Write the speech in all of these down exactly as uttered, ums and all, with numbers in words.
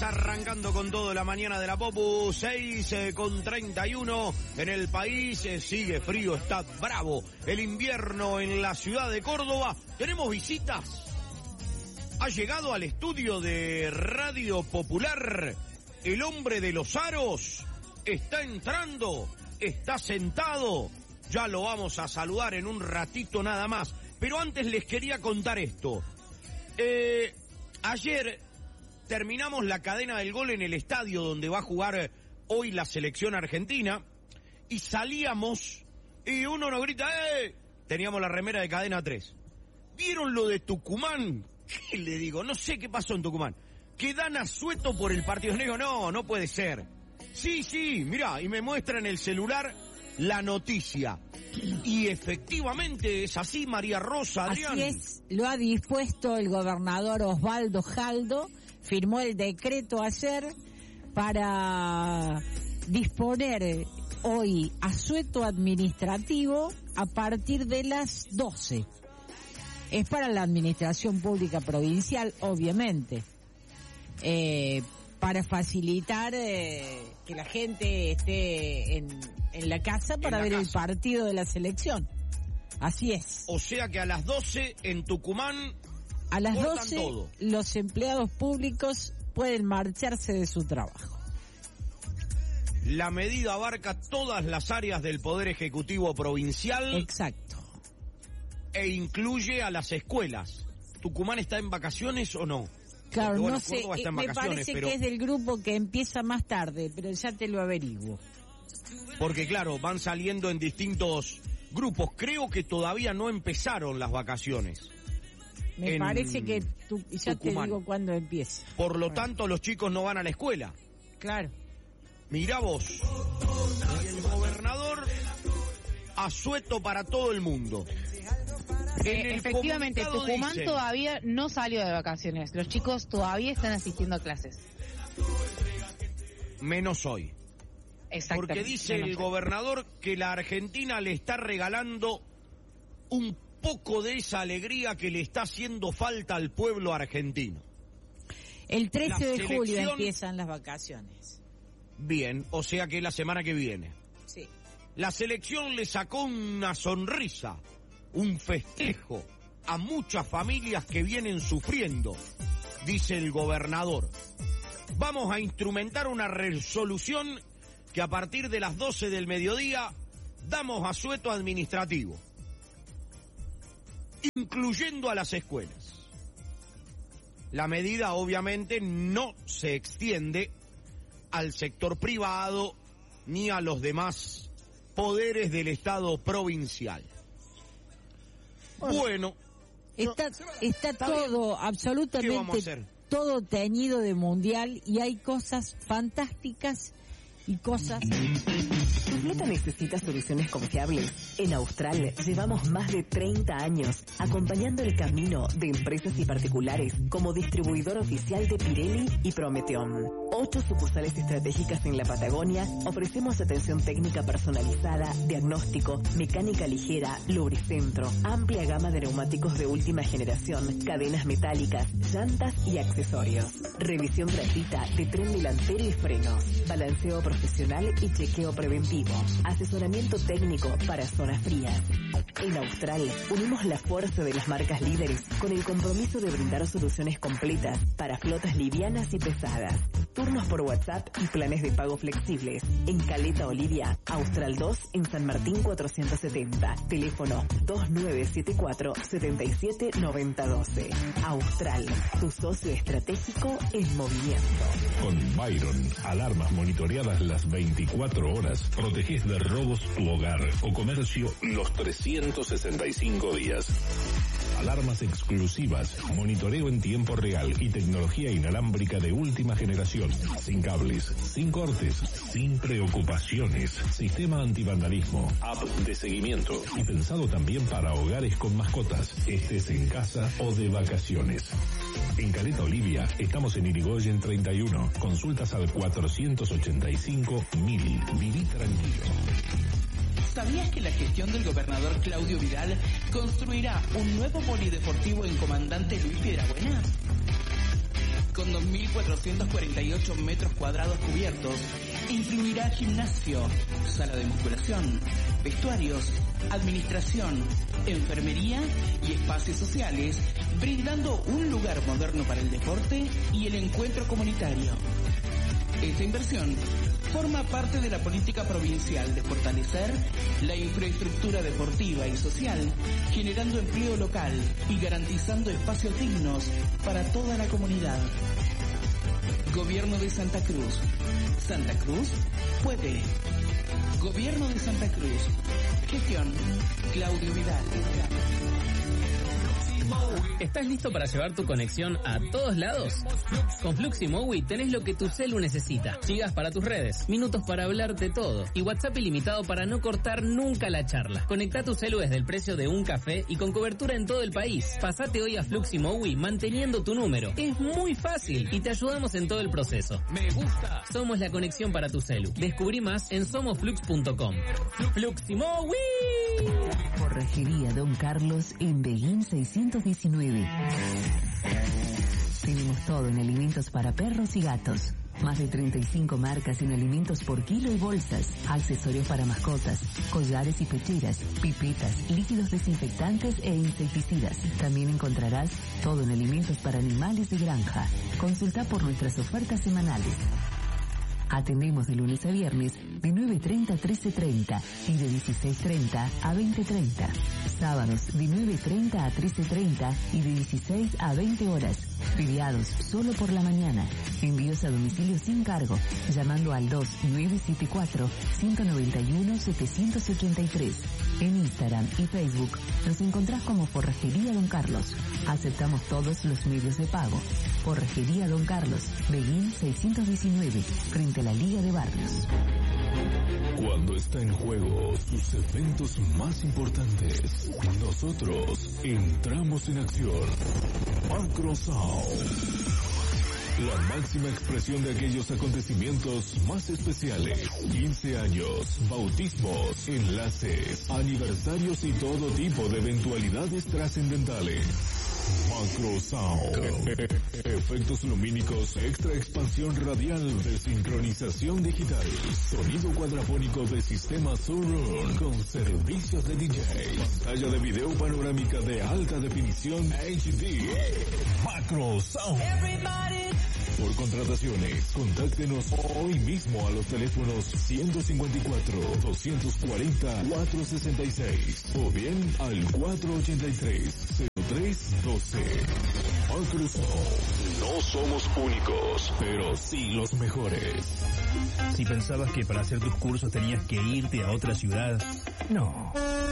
arrancando con todo la mañana de la Popu, seis eh, con treinta y uno en el país, eh, sigue frío, está bravo el invierno en la ciudad de Córdoba. Tenemos visitas. Ha llegado al estudio de Radio Popular el hombre de los aros, está entrando, está sentado, ya lo vamos a saludar en un ratito nada más, pero antes les quería contar esto. Eh, ayer terminamos la cadena del gol en el estadio donde va a jugar hoy la selección argentina y salíamos y uno nos grita, ¡eh! Teníamos la remera de Cadena tres. ¿Vieron lo de Tucumán? ¿Qué le digo? No sé qué pasó en Tucumán. Que dan asueto por el partido. Le digo, no, no puede ser. Sí, sí, mirá, y me muestra en el celular la noticia. Y efectivamente es así, María Rosa, Adrián. Así es, lo ha dispuesto el gobernador Osvaldo Jaldo. Firmó el decreto ayer para disponer hoy asueto administrativo a partir de las doce. Es para la administración pública provincial, obviamente, eh, para facilitar eh, que la gente esté en, en la casa para ver casa. el partido de la selección. Así es. O sea que a las doce en Tucumán... A las doce, todo. Los empleados públicos pueden marcharse de su trabajo. La medida abarca todas las áreas del Poder Ejecutivo Provincial. Exacto. E incluye a las escuelas. ¿Tucumán está en vacaciones o no? Claro, Porque, bueno, no sé, está en me vacaciones, parece pero... que es del grupo que empieza más tarde, pero ya te lo averiguo. Porque claro, van saliendo en distintos grupos. Creo que todavía no empezaron las vacaciones. Me parece que tu, ya Tucumán. Te digo cuándo empieza. Por lo bueno. tanto, los chicos no van a la escuela. Claro. Mirá vos. El gobernador asueto para todo el mundo. Eh, efectivamente, Tucumán dice, todavía no salió de vacaciones. Los chicos todavía están asistiendo a clases. Menos hoy. Exactamente. Porque dice menos el hoy. gobernador que la Argentina le está regalando un poco de esa alegría que le está haciendo falta al pueblo argentino. El trece La de selección... julio empiezan las vacaciones. Bien, o sea que la semana que viene. Sí. La selección le sacó una sonrisa, un festejo a muchas familias que vienen sufriendo, dice el gobernador. Vamos a instrumentar una resolución que a partir de las doce del mediodía damos asueto administrativo, incluyendo a las escuelas. La medida obviamente no se extiende al sector privado ni a los demás poderes del Estado provincial. Bueno, bueno está, está todo, bien. absolutamente todo teñido de mundial y hay cosas fantásticas y cosas... ¿Tu flota necesita soluciones confiables? En Austral llevamos más de treinta años acompañando el camino de empresas y particulares como distribuidor oficial de Pirelli y Prometeon. Ocho sucursales estratégicas en la Patagonia, ofrecemos atención técnica personalizada, diagnóstico, mecánica ligera, lubricentro, amplia gama de neumáticos de última generación, cadenas metálicas, llantas y accesorios. Revisión gratuita de tren delantero y frenos, balanceo profesional y chequeo preventivo. Asesoramiento técnico para zonas frías. En Austral, unimos la fuerza de las marcas líderes con el compromiso de brindar soluciones completas para flotas livianas y pesadas. Turnos por WhatsApp y planes de pago flexibles. En Caleta Olivia, Austral dos en San Martín cuatrocientos setenta. Teléfono dos nueve siete cuatro, siete siete nueve cero uno dos. Austral, tu socio estratégico en movimiento. Con Byron, alarmas monitoreadas las veinticuatro horas. Protegés de robos tu hogar o comercio los trescientos sesenta y cinco días. Alarmas exclusivas, monitoreo en tiempo real y tecnología inalámbrica de última generación. Sin cables, sin cortes, sin preocupaciones. Sistema antivandalismo, app de seguimiento y pensado también para hogares con mascotas, estés en casa o de vacaciones. En Caleta Olivia estamos en Irigoyen treinta y uno. Consultas al cuatrocientos ochenta y cinco mil. Viví tranquilo. ¿Sabías que la gestión del gobernador Claudio Vidal construirá un nuevo polideportivo en Comandante Luis Piedrabuena? con dos mil cuatrocientos cuarenta y ocho metros cuadrados cubiertos, incluirá gimnasio, sala de musculación, vestuarios, administración, enfermería y espacios sociales, brindando un lugar moderno para el deporte y el encuentro comunitario. Esta inversión forma parte de la política provincial de fortalecer la infraestructura deportiva y social, generando empleo local y garantizando espacios dignos para toda la comunidad. Gobierno de Santa Cruz. Santa Cruz puede. Gobierno de Santa Cruz. Gestión Claudio Vidal. ¿Estás listo para llevar tu conexión a todos lados? Con Fluximowi tenés lo que tu celu necesita. Gigas para tus redes, minutos para hablar de todo y WhatsApp ilimitado para no cortar nunca la charla. Conectá tu celu desde el precio de un café y con cobertura en todo el país. Pasate hoy a Fluximowi manteniendo tu número. Es muy fácil y te ayudamos en todo el proceso. Me gusta. Somos la conexión para tu celu. Descubrí más en somos flux punto com. Fluximowi. Forrajería Don Carlos en Beguín seiscientos diecinueve. Tenemos todo en alimentos para perros y gatos. Más de treinta y cinco marcas en alimentos por kilo y bolsas, accesorios para mascotas, collares y pecheras, pipetas, líquidos desinfectantes e insecticidas. También encontrarás todo en alimentos para animales de granja. Consulta por nuestras ofertas semanales. Atendemos de lunes a viernes de nueve treinta a trece treinta y de dieciséis treinta a veinte treinta. Sábados de nueve treinta a trece treinta y de dieciséis a veinte horas. Feriados solo por la mañana. Envíos a domicilio sin cargo, llamando al dos nueve siete cuatro, cinco nueve uno, siete ocho tres. En Instagram y Facebook nos encontrás como Forrajería Don Carlos. Aceptamos todos los medios de pago. Forrajería Don Carlos, Beguín seiscientos diecinueve, frente a la Liga de Barrios. Cuando está en juego sus eventos más importantes, nosotros entramos en acción. Macro Sound. La máxima expresión de aquellos acontecimientos más especiales. quince años, bautismos, enlaces, aniversarios y todo tipo de eventualidades trascendentales. Macro Sound. Efectos lumínicos, extra expansión radial de sincronización digital. Sonido cuadrafónico de sistema Surround con servicios de D J. Pantalla de video panorámica de alta definición H D. Macro Sound. Por contrataciones, contáctenos hoy mismo a los teléfonos ciento cincuenta y cuatro, doscientos cuarenta, cuatrocientos sesenta y seis o bien al cuatrocientos ochenta y tres, cero tres doce. Macro Sound. No somos únicos, pero sí los mejores. Si pensabas que para hacer tus cursos tenías que irte a otra ciudad, no.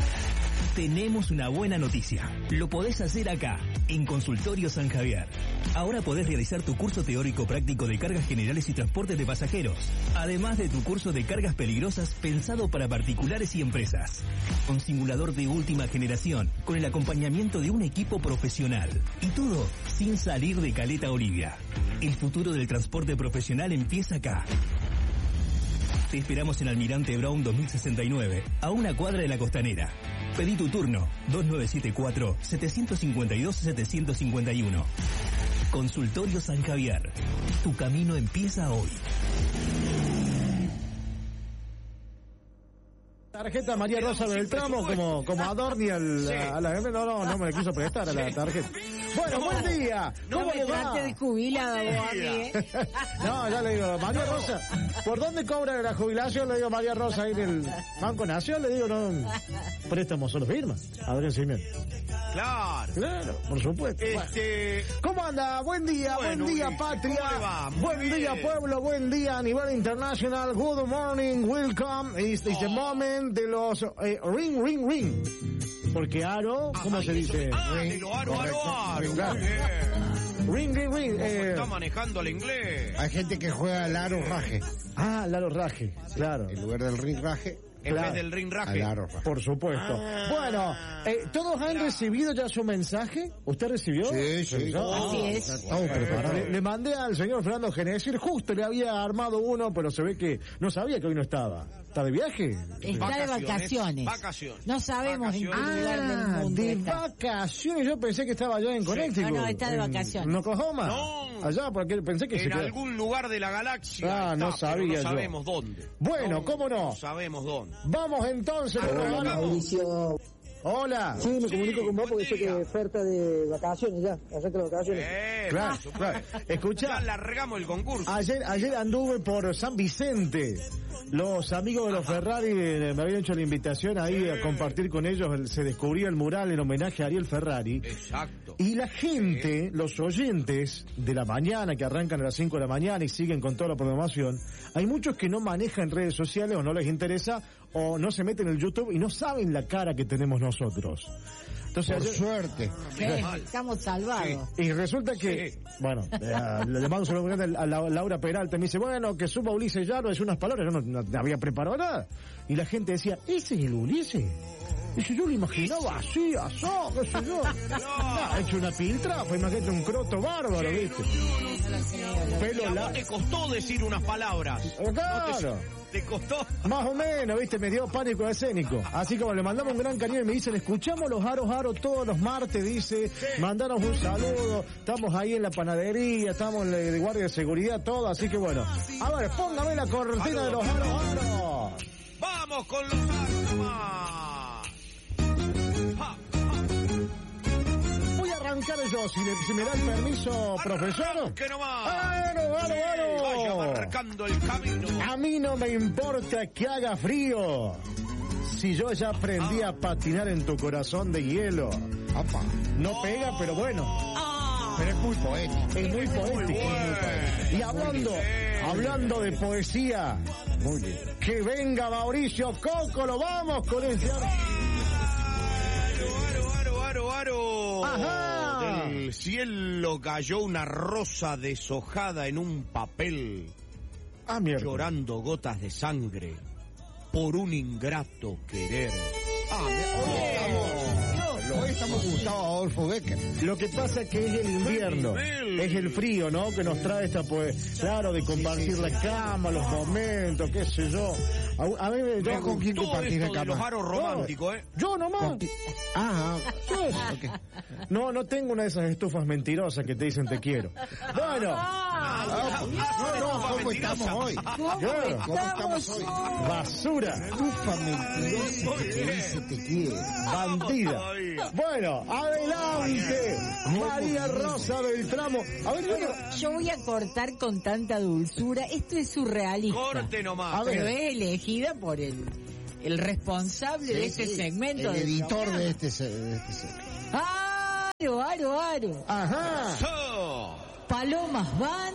Tenemos una buena noticia. Lo podés hacer acá, en Consultorio San Javier. Ahora podés realizar tu curso teórico práctico de cargas generales y transporte de pasajeros, además de tu curso de cargas peligrosas pensado para particulares y empresas. Con simulador de última generación, con el acompañamiento de un equipo profesional. Y todo sin salir de Caleta Olivia. El futuro del transporte profesional empieza acá. Te esperamos en Almirante Brown dos mil sesenta y nueve, a una cuadra de la Costanera. Pedí tu turno, dos nueve siete cuatro, siete cinco dos, siete cinco uno. Consultorio San Javier. Tu camino empieza hoy. Tarjeta María Rosa Beltramo como, como Adorni al, sí. a la M. No, no, no me la quiso prestar a la tarjeta. Bueno, buen día. No me trate de jubilado vos a mí, ¿eh? No, ya le digo, María Rosa, ¿por dónde cobra la jubilación? Le digo, María Rosa, ahí en el Banco Nación, le digo, no, préstamo solo firma. Adrián Cimiento. Claro. Claro, por supuesto. Este... ¿Cómo anda? Buen día, bueno, buen día, patria. Buen bien. día, pueblo, buen día a nivel internacional. Good morning, welcome. It's, it's oh. the moment de los eh, ring, ring, ring. Porque aro, ¿cómo ah, se dice? Ah, ring, de lo aro, aro, aro. Claro. Ring, ring, ring. Eh, está manejando el inglés. Hay gente que juega al aro raje. Ah, el aro raje, claro. En lugar del ring raje. en Claro. vez del rinraje. Por supuesto. Ah, bueno, eh, ¿todos han recibido ya su mensaje? ¿Usted recibió? Sí, sí. Ah, Así es. Estamos preparados. Le, le mandé al señor Fernando Genesir, justo le había armado uno, pero se ve que no sabía que hoy no estaba. ¿Está de viaje? Está de vacaciones. Vacaciones. No sabemos en qué Vacaciones. lugar del Ah, mundo de está. vacaciones. Yo pensé que estaba allá en Connecticut. No, no, está de en- vacaciones. ¿En Oklahoma? No. Allá, porque pensé que se En quedó. algún lugar de la galaxia. Ah, está, no pero sabía no yo. sabemos dónde. Bueno, ¿cómo no? No sabemos dónde. Vamos entonces. con Hola, los- Mauricio. Hola. Sí, me comunico con vos porque buen sé que día. oferta de vacaciones ya, arranca las vacaciones. Eh, Claro, por supuesto. claro. Escuchá. Ya largamos el concurso. Ayer, ayer anduve por San Vicente. Los amigos de los Ferrari eh, me habían hecho la invitación ahí a compartir con ellos. el- Se descubría el mural en homenaje a Ariel Ferrari. Exacto. Y la gente, los oyentes de la mañana, que arrancan a las cinco de la mañana y siguen con toda la programación, hay muchos que no manejan redes sociales o no les interesa o no se meten en el YouTube y no saben la cara que tenemos nosotros. Entonces, Por ayer- suerte. Sí, estamos salvados. y resulta que, Sí. bueno, eh, le mando un saludo muy grande a la- Laura Peralta, me dice, bueno, que suba Ulises Llano, es unas palabras, yo no, no había preparado nada. Y la gente decía, ¿ese es el Ulises? Dice, yo lo imaginaba así, asó, qué sé yo. No, hecho una piltrafa, imagínate un croto bárbaro, ¿viste? Pelo Y a vos la... te costó decir unas palabras. Eh, Claro. No te, te costó. Más o menos, viste, me dio pánico escénico. Así como le mandamos un gran cariño y me dicen, escuchamos los aros aros todos los martes, dice, mandanos un saludo, estamos ahí en la panadería, estamos en la de guardia de seguridad, todo, así que bueno. A ver, póngame la cortina de los aros aros. Vamos con los aros nomás. Ja, Voy a arrancar yo, si, le- si me da el permiso, profesor. que nomás. ¡Aro, aro, aro! Vaya marcando el camino. A mí no me importa que haga frío. Si yo ya aprendí a patinar en tu corazón de hielo. Apa. No pega, pero bueno. Pero es muy poético. Es muy poético. Y hablando, hablando de poesía, Muy bien. que venga Mauricio Coco, lo vamos con este... Aro, aro, aro, aro. Ajá. Del cielo cayó una rosa deshojada en un papel, Ah, mierda. llorando gotas de sangre por un ingrato querer. Ah, hoy estamos, hoy estamos con Gustavo Adolfo Becker. Lo que pasa es que es el invierno, es el frío, ¿no? Que nos trae esta, pues, claro, de compartir sí, sí, la sí. cama, los momentos, qué sé yo. A, a mí me... ¿Vos con quién Todo compartís la esto de cama? los aros románticos, ¿eh? Yo nomás. Con qui- Ah, Pues, ok. No, no tengo una de esas estufas mentirosas que te dicen te quiero. Bueno, Ah, no, no, ¿cómo estamos hoy? claro, ¿Cómo estamos hoy? basura, Estufa mentirosa que te dice te quiere. bandida. Bueno, adelante, María Rosa Beltramo. A ver, Bueno, bueno, yo voy a cortar con tanta dulzura. Esto es surrealista. Corte nomás. A ver. Pero es elegida por el, el responsable de este Sí, sí, segmento. El del editor programa. de este, se- de este segmento. Aro, aro, aro. ajá. So. Palomas van,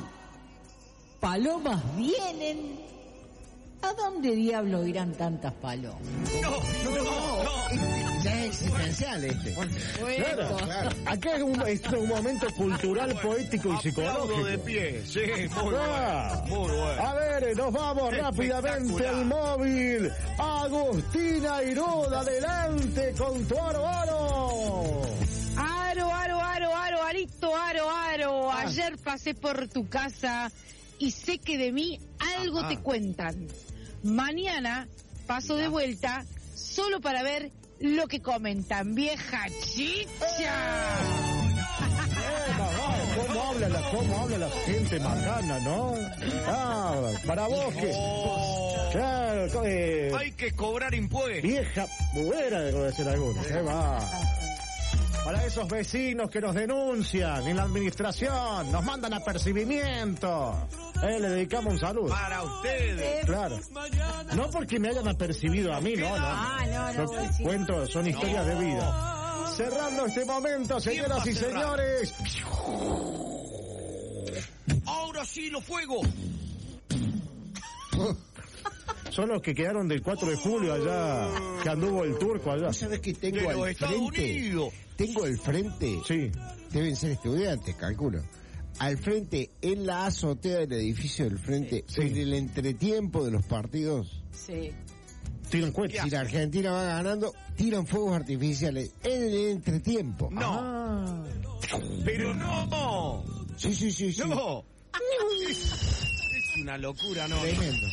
palomas vienen. ¿A dónde diablo irán tantas palomas? No, no, no. Ya es existencial este. Claro, Claro. acá es un, es un momento cultural, poético y Aplaudo psicológico. de pie. Sí, muy Ah. bueno. Muy bueno. A ver, nos vamos rápidamente al móvil. Agustina Iruda, adelante con tu aro, aro. Aro, aro, aro, aro, arito, aro, aro. Ayer pasé por tu casa y sé que de mí algo Ajá. te cuentan. Mañana paso de vuelta solo para ver lo que comentan. ¡Vieja chicha! Eh, mamá, ¿Cómo habla la, cómo habla la gente macana, no? Ah, para vos que... Claro, co- eh, Hay que cobrar impuestos. vieja buena, debo decir alguna. ¿Qué va? Para esos vecinos que nos denuncian en la administración, nos mandan apercibimiento. Eh, le dedicamos un saludo. Para ustedes. Claro. No porque me hayan apercibido a mí, no, no. Ah, no, no, No, sí. cuento, son historias de vida. Cerrando este momento, señoras va a y cerrar? señores. Ahora sí, los fuegos. Son los que quedaron del cuatro de julio allá, que anduvo el turco allá. ¿Vos sabés que De tengo los al Estados frente? Unidos. Tengo al frente. Sí. Deben ser estudiantes, calculo. Al frente, en la azotea del edificio del frente, Sí. en el entretiempo de los partidos, Sí. Tiran cohetes. Si la Argentina va ganando, tiran fuegos artificiales en el entretiempo. No. Ah. Pero no. Sí, sí, sí, sí. No. Es una locura, ¿no? Tremendo.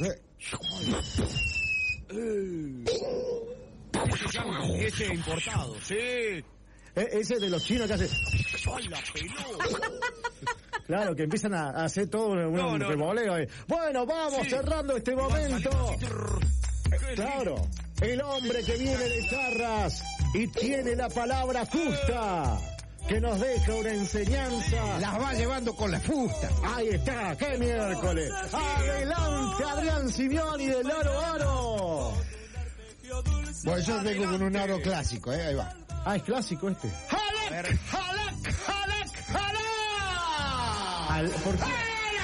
Ese importado, sí. E- ese de los chinos que hace... ¡Ay, la pelota! Claro, que empiezan a, a hacer todo un, No, un no, revoleo. ahí. Bueno, vamos Sí. cerrando este momento. Qué Claro, el hombre que viene de Charras y tiene la palabra justa, que nos deja una enseñanza. Las va llevando con la fusta. Ahí está, qué miércoles. Adelante, Adrián Simeoni del Aro Aro. Bueno, yo vengo con un aro clásico, ¿eh? Ahí va. Ah, es clásico este. A ver. ¡Jalak, jalak, jalak! Al- ¿por qué?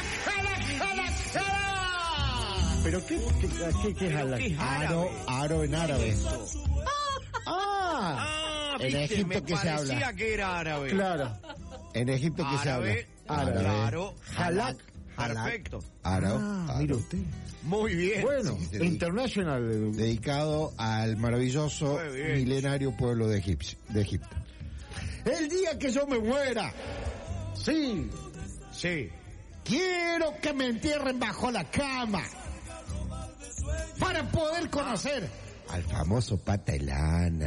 ¿Pero qué, qué, qué, qué es Pero ala- qué es árabe. Aro, aro en árabe. Ah, Ah, En viste, Egipto me que se parecía habla. que era árabe. claro. En Egipto que se habla. Árabe, Árabe. claro. Jalak. Perfecto. Aro, Ah, aro. mire usted. Muy bien. Bueno, sí, sí. international. Dedicado al maravilloso Muy bien. milenario pueblo de, Egipcio, de Egipto. El día que yo me muera, Sí. Sí. quiero que me entierren bajo la cama para poder conocer al famoso Pata Elana.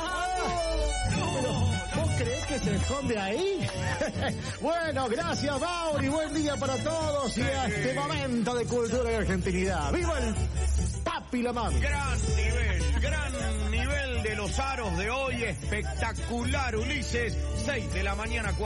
¿Vos creés que se esconde ahí? Bueno, gracias, Mauri. Buen día para todos y a este momento de cultura y argentinidad. ¡Viva el papi y la mami! Gran nivel, gran nivel de los aros de hoy. Espectacular, Ulises. seis de la mañana,